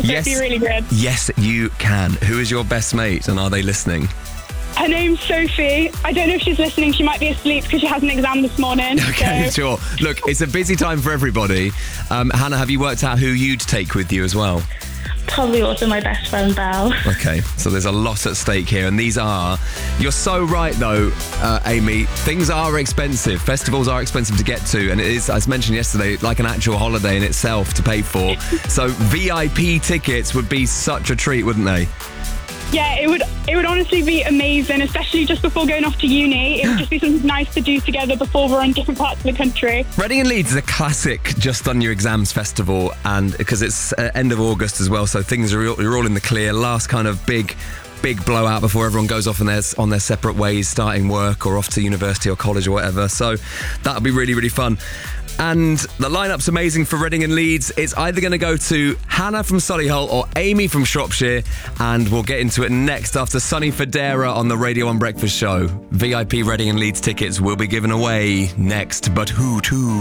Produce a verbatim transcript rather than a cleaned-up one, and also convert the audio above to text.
So Yes. it'd be really good. Yes, you can. Who is your best mate and are they listening? Her name's Sophie. I don't know if she's listening. She might be asleep because she has an exam this morning. Okay, so. sure. Look, it's a busy time for everybody. Um, Hannah, have you worked out who you'd take with you as well? Probably also my best friend, Belle. Okay, so there's a lot at stake here, and these are... You're so right, though, uh, Amy. Things are expensive. Festivals are expensive to get to, and it is, as mentioned yesterday, like an actual holiday in itself to pay for. So V I P tickets would be such a treat, wouldn't they? Yeah, it would it would honestly be amazing, especially just before going off to uni. It would just be something nice to do together before we're in different parts of the country. Reading and Leeds is a classic just done your exams festival, and because it's uh, end of August as well, so things are all, you're all in the clear. Last kind of big big blowout before everyone goes off on their, on their separate ways, starting work or off to university or college or whatever. So that'll be really, really fun. And the lineup's amazing for Reading and Leeds. It's either going to go to Hannah from Solihull or Amy from Shropshire, and we'll get into it next after Sunny Federa on the Radio one Breakfast Show. V I P Reading and Leeds tickets will be given away next, but who to?